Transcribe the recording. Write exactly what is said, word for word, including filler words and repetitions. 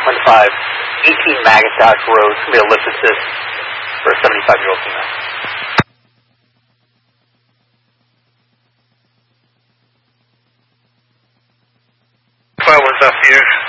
one five, eighteen Magastash Road. It's going to be a lift assist for a seventy-five-year-old female. Twelve was up here.